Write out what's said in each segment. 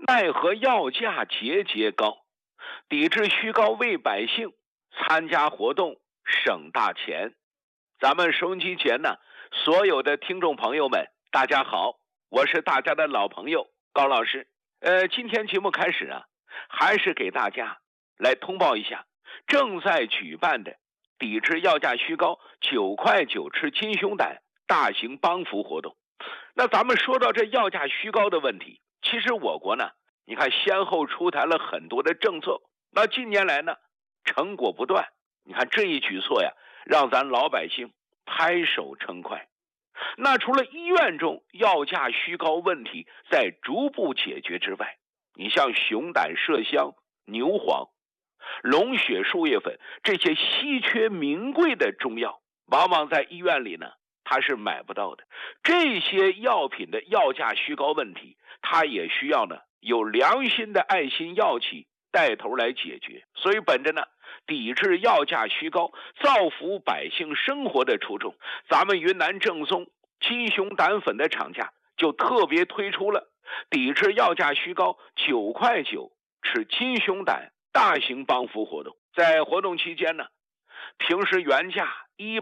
奈何药价节节高，抵制虚高为百姓参加活动省大钱。咱们收音机前呢，所有的听众朋友们，大家好，我是大家的老朋友高老师。今天节目开始啊，还是给大家来通报一下正在举办的抵制药价虚高9块9吃金熊胆大型帮扶活动。那咱们说到这药价虚高的问题，其实我国呢，你看先后出台了很多的政策，那近年来呢，成果不断。你看这一举措呀，让咱老百姓拍手称快。那除了医院中药价虚高问题在逐步解决之外，你像熊胆、麝香、牛黄、龙血树叶粉这些稀缺名贵的中药，往往在医院里呢它是买不到的。这些药品的药价虚高问题，它也需要呢有良心的爱心药企带头来解决。所以本着呢抵制药价虚高、造福百姓生活的初衷，咱们云南正宗金熊胆粉的厂家就特别推出了抵制药价虚高9块9吃金熊胆大型帮扶活动。在活动期间呢，平时原价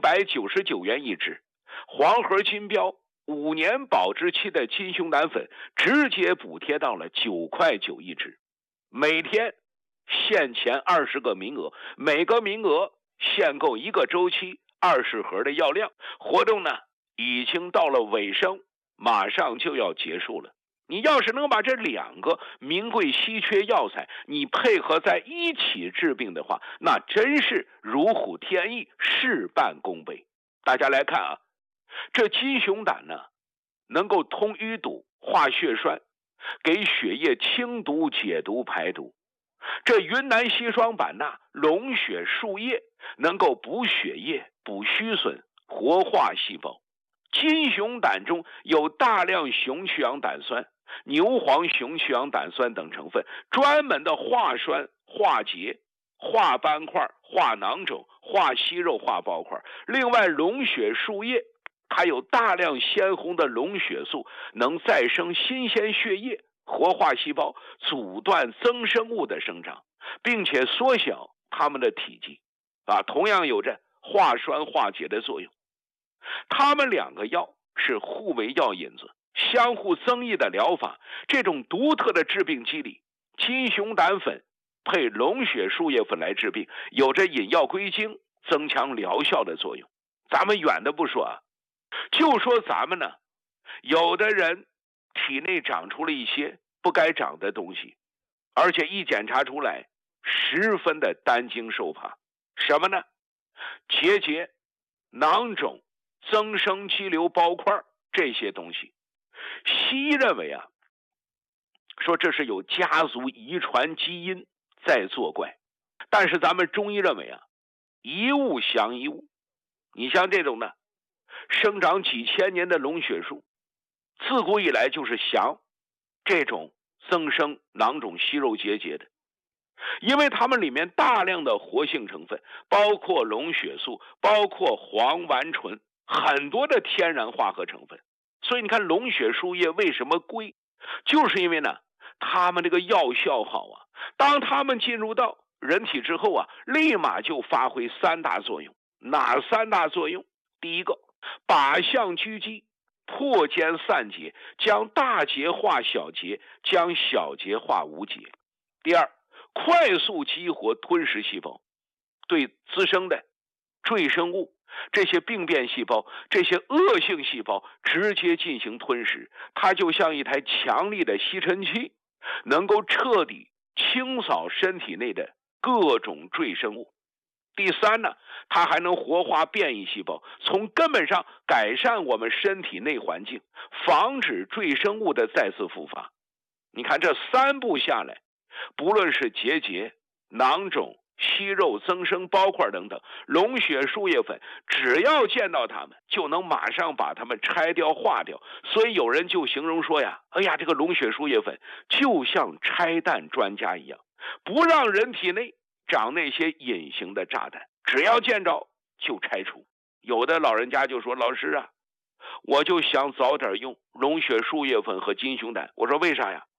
199元一支，黄盒金标5年保质期的金熊胆粉直接补贴到了9块9一支，每天限前20个名额，每个名额限购1个周期20盒的药量。活动呢已经到了尾声，马上就要结束了。你要是能把这2个名贵稀缺药材你配合在一起治病的话，那真是如虎添翼，事半功倍。大家来看啊，这金熊胆呢能够通淤堵、化血栓，给血液清毒、解毒、排毒。这云南硒霜版纳龙血树叶能够补血液、补虚损、活化细胞。金熊胆中有大量熊曲氧胆酸、牛黄熊曲氧胆酸等成分，专门的化栓、化结、化斑块、化囊肿、化息肉、化包块。另外龙血树叶它有大量鲜红的龙血素，能再生新鲜血液，活化细胞，阻断增生物的生长，并且缩小它们的体积同样有着化栓化结的作用。它们2个药是互为药引子，相互增益的疗法。这种独特的治病机理，金熊胆粉配龙血树叶粉来治病，有着引药归经、增强疗效的作用。咱们远的不说啊，就说咱们呢，有的人体内长出了一些不该长的东西，而且一检查出来十分的担惊受怕。什么呢？结节、囊肿、增生肌瘤、包块这些东西。西医认为啊，说这是有家族遗传基因在作怪，但是咱们中医认为啊，一物降一物。你像这种呢，生长几千年的龙血树，自古以来就是降这种增生囊肿、息肉、结节的，因为它们里面大量的活性成分，包括龙血素，包括黄烷醇，很多的天然化合成分。所以你看龙血树叶为什么贵，就是因为呢它们这个药效好啊，当它们进入到人体之后啊，立马就发挥3大作用。哪3大作用？第一个，靶向狙击，破坚散结，将大结化小结，将小结化无结。第二，快速激活吞噬细胞，对滋生的赘生物、这些病变细胞、这些恶性细胞直接进行吞噬。它就像一台强力的吸尘器，能够彻底清扫身体内的各种赘生物。第三呢，它还能活化变异细胞，从根本上改善我们身体内环境，防止赘生物的再次复发。你看这3步下来，不论是结节、囊肿、息肉、增生、包块等等，龙血树叶粉只要见到它们，就能马上把它们拆掉化掉。所以有人就形容说呀，哎呀，这个龙血树叶粉就像拆弹专家一样，不让人体内长那些隐形的炸弹，只要见着就拆除。有的老人家就说，老师啊，我就想早点用龙血树叶粉和金熊胆。我说为啥呀？